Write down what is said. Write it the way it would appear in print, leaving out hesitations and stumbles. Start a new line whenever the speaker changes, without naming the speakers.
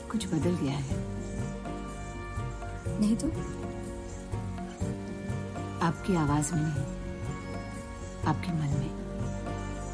कुछ बदल गया है।
नहीं तो?
आपकी आवाज में नहीं, आपके मन में।